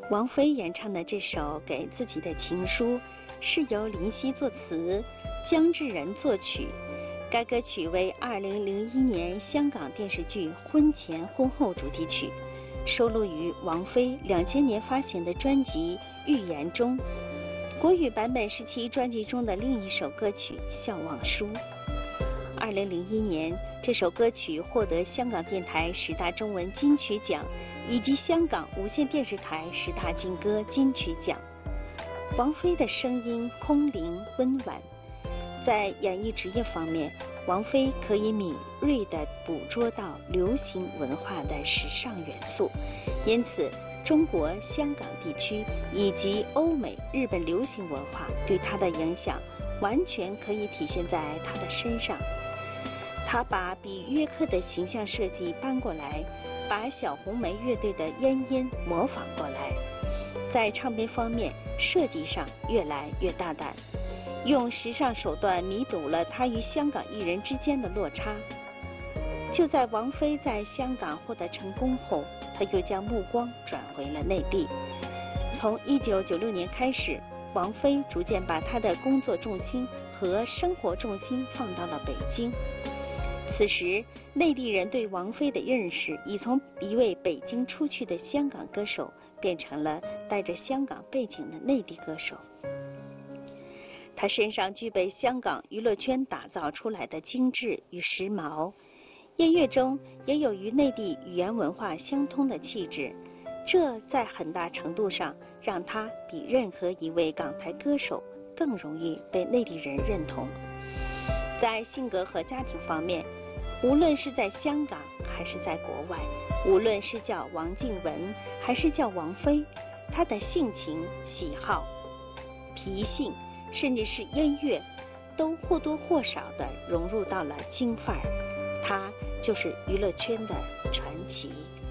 王菲演唱的这首给自己的情书是由林夕作词，姜至仁作曲。该歌曲为2001年香港电视剧《婚前婚后》主题曲，收录于王菲2000年发行的专辑《预言》中。国语版本是其专辑中的另一首歌曲《笑忘书》。2001年，这首歌曲获得香港电台10大中文金曲奖以及香港无线电视台10大劲歌金曲奖。王菲的声音空灵温婉，在演艺职业方面，王菲可以敏锐地捕捉到流行文化的时尚元素，因此中国香港地区以及欧美日本流行文化对她的影响完全可以体现在她的身上。她把比约克的形象设计搬过来，把小红莓乐队的烟音模仿过来，在唱片方面设计上越来越大胆，用时尚手段弥补了她与香港艺人之间的落差。就在王菲在香港获得成功后，她又将目光转回了内地。从1996年开始，王菲逐渐把她的工作重心和生活重心放到了北京。此时，内地人对王菲的认识已从一位北京出去的香港歌手变成了带着香港背景的内地歌手。她身上具备香港娱乐圈打造出来的精致与时髦，音乐中也有与内地语言文化相通的气质，这在很大程度上让她比任何一位港台歌手更容易被内地人认同。在性格和家庭方面，无论是在香港还是在国外，无论是叫王靖雯还是叫王菲，她的性情、喜好、脾性，甚至是音乐，都或多或少地融入到了京范儿。她就是娱乐圈的传奇。